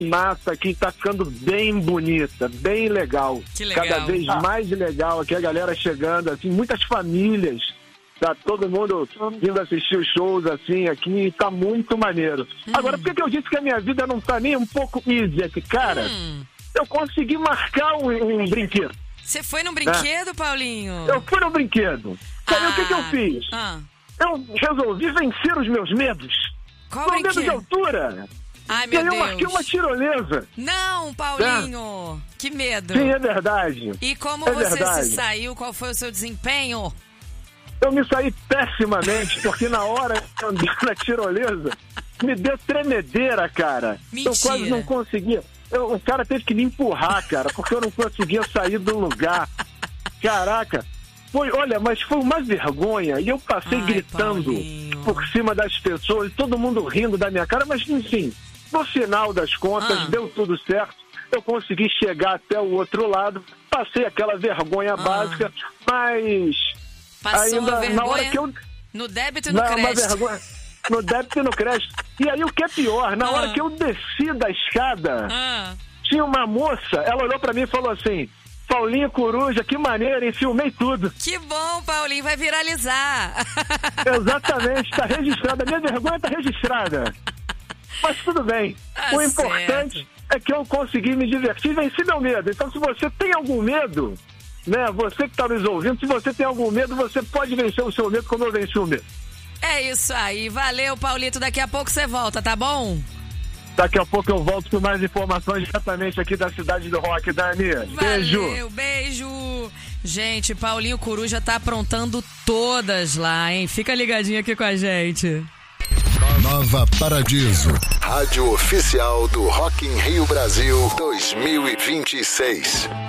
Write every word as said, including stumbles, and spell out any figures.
massa aqui tá ficando bem bonita, bem legal. Que legal. Cada vez ah. mais legal aqui, a galera chegando, assim, muitas famílias. Tá todo mundo vindo assistir os shows, assim, aqui, tá muito maneiro. Hum. Agora, por que que eu disse que a minha vida não tá nem um pouco easy aqui? Cara, hum. eu consegui marcar um, um brinquedo. Você foi no brinquedo, né? Paulinho? Eu fui no brinquedo. Ah. Aí o que que eu fiz? Ah. Eu resolvi vencer os meus medos. Qual Com brinquedo? medo de altura. Ai, meu e aí eu Deus. marquei uma tirolesa. Não, Paulinho. É. Que medo. Sim, é verdade. E como é você verdade. se saiu? Qual foi o seu desempenho? Eu me saí pessimamente, porque na hora que eu andei na tirolesa, me deu tremedeira, cara. Mentira. Eu quase não conseguia. Eu, o cara teve que me empurrar, cara, porque eu não conseguia sair do lugar. Caraca. Foi, olha, mas foi uma vergonha. E eu passei Ai, gritando Paulinho. por cima das pessoas, todo mundo rindo da minha cara. Mas, enfim, no final das contas, ah. deu tudo certo. Eu consegui chegar até o outro lado. Passei aquela vergonha ah. básica, mas... Passou ainda, uma vergonha na hora que eu, no débito e no crédito. Uma vergonha, no débito e no crédito. E aí o que é pior, na ah. hora que eu desci da escada, ah. tinha uma moça, ela olhou pra mim e falou assim: Paulinho Coruja, que maneiro, e filmei tudo. Que bom, Paulinho, vai viralizar. Exatamente, tá registrada, a minha vergonha tá registrada. Mas tudo bem, tá o importante certo. é que eu consegui me divertir e venci meu medo. Então se você tem algum medo... Né? Você que está nos ouvindo, se você tem algum medo, você pode vencer o seu medo como eu venci o medo. É isso aí. Valeu, Paulito. Daqui a pouco você volta, tá bom? Daqui a pouco eu volto com mais informações diretamente aqui da Cidade do Rock, Dani. Beijo. Valeu, beijo. Gente, Paulinho Coruja tá aprontando todas lá, hein? Fica ligadinho aqui com a gente. Nova Paradiso, rádio oficial do Rock in Rio Brasil dois mil e vinte e seis.